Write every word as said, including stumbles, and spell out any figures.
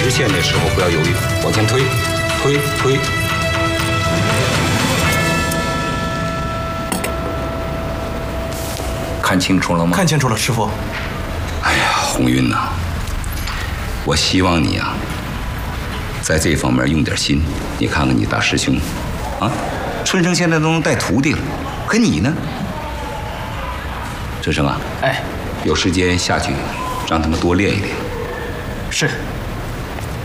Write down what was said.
实现的时候不要犹豫，往前推，推推。看清楚了吗？ 看清楚了，师傅。 哎呀，红云呐，我希望你啊，在这方面用点心。你看看你大师兄，啊，春生现在都能带徒弟了，可你呢？春生啊， 哎， 有时间下去，让他们多练一练。 是。